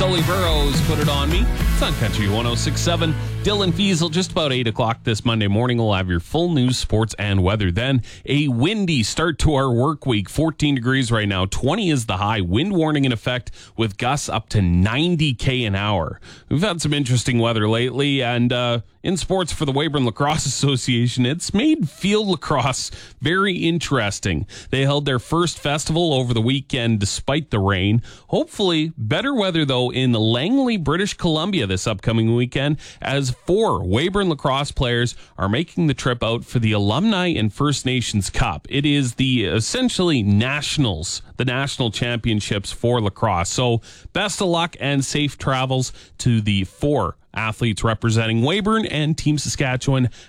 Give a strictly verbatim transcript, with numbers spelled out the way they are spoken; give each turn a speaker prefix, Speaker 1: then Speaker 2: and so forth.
Speaker 1: Sully Burrows, Put It On Me. It's on Country one oh six point seven. Dylan Fiesel, just about eight o'clock this Monday morning. We'll have your full news, sports, and weather. Then a windy start to our work week. fourteen degrees right now. twenty is the high. Wind warning in effect with gusts up to ninety kilometers an hour. We've had some interesting weather lately, and uh, in sports for the Weyburn Lacrosse Association, it's made field lacrosse very interesting. They held their first festival over the weekend despite the rain. Hopefully, better weather, though, in Langley, British Columbia this upcoming weekend, as four Weyburn lacrosse players are making the trip out for the Alumni and First Nations Cup. It is the essentially nationals, the national championships for lacrosse. So best of luck and safe travels to the four athletes representing Weyburn and Team Saskatchewan